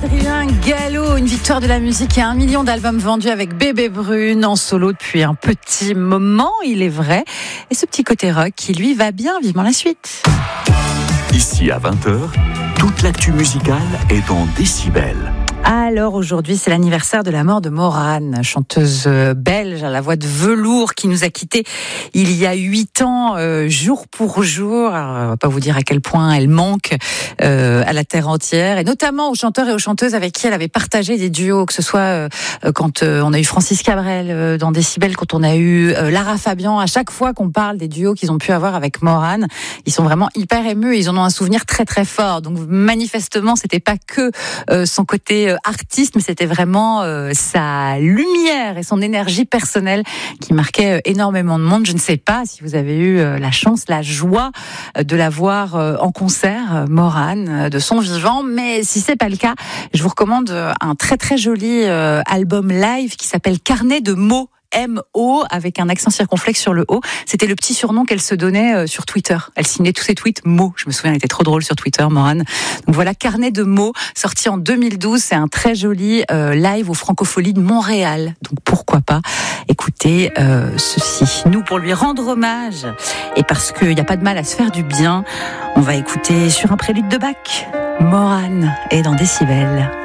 Adrien Gallo, une victoire de la musique et 1 million d'albums vendus avec Bébé Brune en solo depuis un petit moment, il est vrai. Et ce petit côté rock qui lui va bien, vivement la suite. Ici à 20h, toute l'actu musicale est en décibels. Alors aujourd'hui, c'est l'anniversaire de la mort de Mauranne, chanteuse belge à la voix de velours qui nous a quittés il y a 8 ans, jour pour jour. Alors, on va pas vous dire à quel point elle manque à la terre entière, et notamment aux chanteurs et aux chanteuses avec qui elle avait partagé des duos, que ce soit quand on a eu Francis Cabrel dans Décibel, quand on a eu Lara Fabian. À chaque fois qu'on parle des duos qu'ils ont pu avoir avec Mauranne, ils sont vraiment hyper émus et ils en ont un souvenir très très fort. Donc manifestement, c'était pas que son côté artiste, mais c'était vraiment sa lumière et son énergie personnelle qui marquait énormément de monde. Je ne sais pas si vous avez eu la chance, la joie de la voir en concert, Mauranne, de son vivant, mais si c'est pas le cas, je vous recommande un très très joli album live qui s'appelle Carnet de mots. M.O. avec un accent circonflexe sur le O. C'était le petit surnom qu'elle se donnait sur Twitter. Elle signait tous ses tweets mots. Je me souviens, elle était trop drôle sur Twitter, Mauranne. Donc voilà, Carnet de mots, sorti en 2012. C'est un très joli live aux Francopholies de Montréal. Donc pourquoi pas écouter ceci. Nous, pour lui rendre hommage, et parce qu'il n'y a pas de mal à se faire du bien, on va écouter sur un prélude de Bach, Mauranne est dans Décibel.